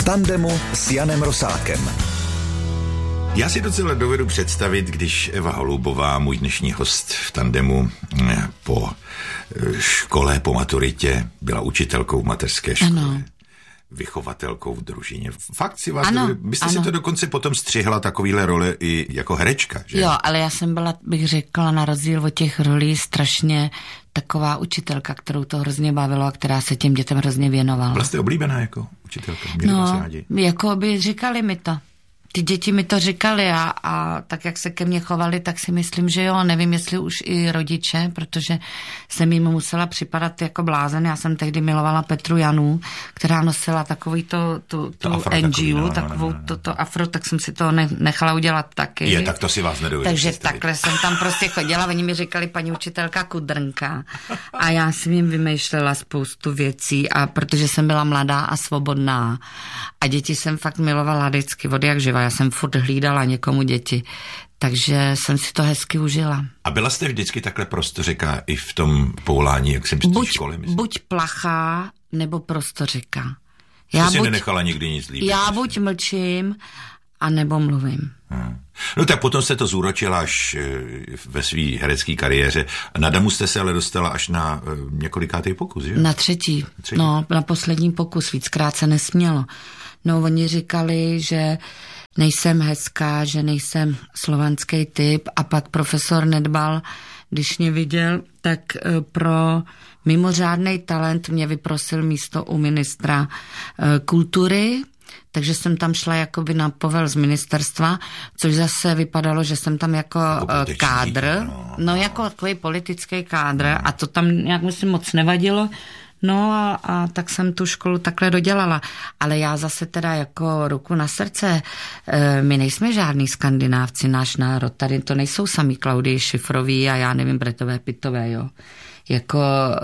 V tandemu s Janem Rosákem. Já si docela dovedu představit, když Eva Holubová, můj dnešní host v tandemu, po škole, po maturitě, byla učitelkou v mateřské škole. Ano. Vychovatelkou v družině. Fakt si vás byste si to dokonce potom střihla takovýhle role i jako herečka, že? Jo, ale já jsem byla, bych řekla, na rozdíl od těch rolí strašně taková učitelka, kterou to hrozně bavilo a která se těm dětem hrozně věnovala. Byla jste oblíbená jako učitelka? Měli vás rádi? Jako by říkali mi to. Ty děti mi to říkali a tak, jak se ke mně chovali, tak si myslím, že jo, nevím, jestli už i rodiče, protože jsem jim musela připadat jako blázen. Já jsem tehdy milovala Petru Janu, která nosila takový tu NGU, takovou to afro, tak jsem si to nechala udělat taky. Tak to si vás nedovedu Takže představit. takhle jsem tam prostě chodila, oni mi říkali paní učitelka Kudrnka a já jsem jim vymýšlela spoustu věcí a protože jsem byla mladá a svobodná a děti jsem fakt milovala vždycky, od jak živa. Já jsem furt hlídala někomu děti, takže jsem si to hezky užila. A byla jste vždycky takhle prostořeka i v tom povolání, jak jsem z té školy, myslím? Buď plachá, nebo prostořeka. Já si nenechala nikdy nic líbit. Já buď mlčím, a nebo mluvím. No tak potom jste to zúročila až ve své herecké kariéře. Na damu jste se ale dostala až na několikátý pokus, že? Na třetí. No, na poslední pokus, víckrát se nesmělo. No, oni říkali, že nejsem hezká, že nejsem slovanský typ a pak profesor Nedbal, když mě viděl, tak pro mimořádný talent mě vyprosil místo u ministra kultury, takže jsem tam šla jakoby na povel z ministerstva, což zase vypadalo, že jsem tam jako kádr, jako takový politický kádr a to tam nějak myslím moc nevadilo. No a tak jsem tu školu takhle dodělala. Ale já zase teda jako ruku na srdce, my nejsme žádný Skandinávci, náš národ. Tady to nejsou sami Klaudii Šifroví a já nevím, Bretové, Pitové, jo. Jako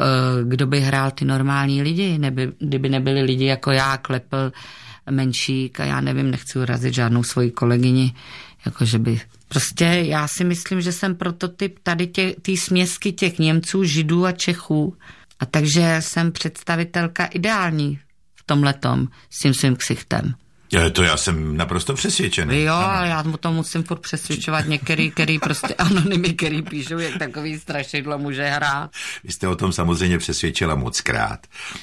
kdo by hrál ty normální lidi, kdyby nebyli lidi jako já, Klepl, Menšík a já nevím, nechci urazit žádnou svoji kolegyni, jakože by... Prostě já si myslím, že jsem prototyp tady té směsky těch Němců, Židů a Čechů. A takže jsem představitelka ideální v tomhletom s tím svým ksichtem. To já jsem naprosto přesvědčený. Jo, ale já mu to musím furt přesvědčovat některý, který prostě anonymy, který píšou, jak takový strašidlo může hrát. Vy jste o tom samozřejmě přesvědčila mockrát.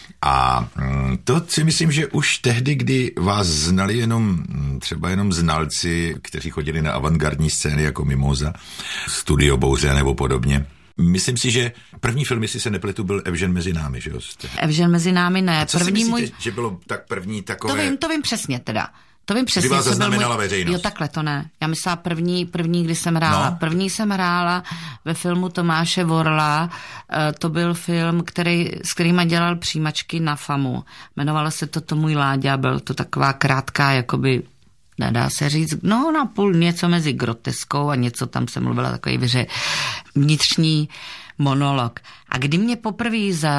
A to si myslím, že už tehdy, kdy vás znali třeba jenom znalci, kteří chodili na avantgardní scény jako Mimoza, Studio Bouře nebo podobně. Myslím si, že první film, jestli se nepletu, byl Evžen mezi námi, že jo? Evžen mezi námi ne. A co první si myslíte, že bylo tak první takové... To vím přesně teda. To vím přesně. Kdy vás zaznamenala veřejnost? Jo, takhle to ne. Já myslela první, kdy jsem hrála. No. První jsem hrála ve filmu Tomáše Vorla. To byl film, s kterýma dělal přijímačky na FAMu. Jmenovalo se to Můj Láďa, byl to taková krátká, jakoby... Nedá se říct, napůl něco mezi groteskou a něco tam se mluvila takový vnitřní monolog. A kdy mě poprvé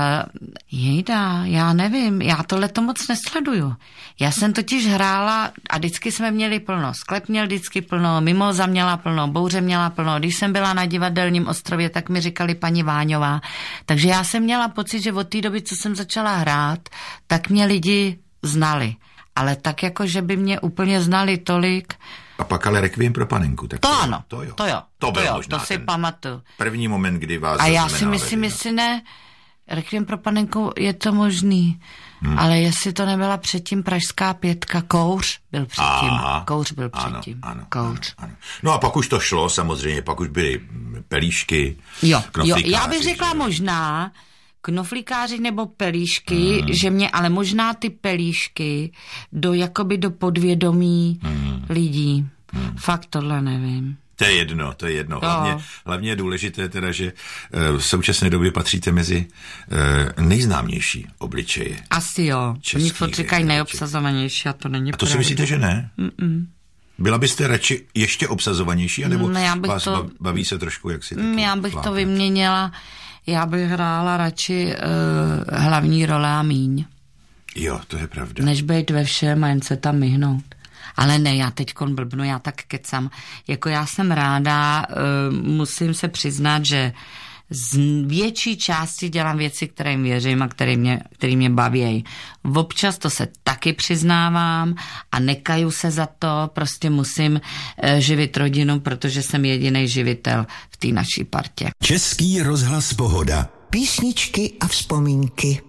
já nevím, já tohleto moc nesleduju. Já jsem totiž hrála a vždycky jsme měli plno. Sklep měl vždycky plno, Mimoza měla plno, Bouře měla plno. Když jsem byla na Divadelním ostrově, tak mi říkali paní Váňová. Takže já jsem měla pocit, že od té doby, co jsem začala hrát, tak mě lidi znali. Ale tak jako, že by mě úplně znali tolik. A pak ale Requiem pro panenku. Tak to ano, to jo. To si pamatuju. První moment, kdy vás a já si myslím, jestli ne, Requiem pro panenku je to možný. Ale jestli to nebyla předtím Pražská 5, Kouř byl předtím. Kouř byl předtím. Ano. No a pak už to šlo samozřejmě, pak už byly pelíšky, knoflíkáři. Já bych řekla možná knoflíkáři nebo pelíšky, že mě, ale možná ty pelíšky jakoby do podvědomí lidí. Fakt tohle nevím. To je jedno. Hlavně je důležité teda, že v současné době patříte mezi nejznámější obličeje. Asi jo. Oni furt říkají nejobsazovanější a to není pravda. A to si myslíte, že ne? Byla byste radši ještě obsazovanější, anebo vás baví se trošku, jak si taky já bych to vyměnila. Já bych hrála radši hlavní role a míň. Jo, to je pravda. Než být ve všem a jen se tam myhnout. Ale ne, já teďkon blbnu, já tak kecam. Jako já jsem ráda, musím se přiznat, že z větší části dělám věci, které jim věřím a které mě baví. Občas to se taky přiznávám a nekaju se za to, prostě musím živit rodinu, protože jsem jediný živitel v té naší partě. Český rozhlas Pohoda. Písničky a vzpomínky.